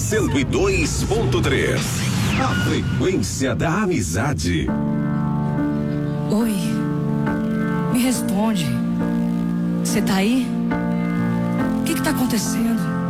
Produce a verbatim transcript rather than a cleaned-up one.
cento e dois ponto três. A frequência da amizade. Oi, me responde. Você tá aí? O que que tá acontecendo?